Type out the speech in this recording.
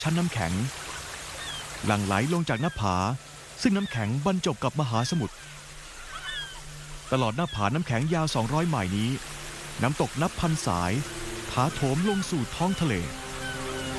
ชั้นน้ำแข็งหลั่งไหลลงจากหน้าผาซึ่งน้ำแข็งบรรจบกับมหาสมุทรตลอดหน้าผาน้ำแข็งยาว200 ไมล์นี้น้ำตกนับพันสายถาโถมลงสู่ท้องทะเล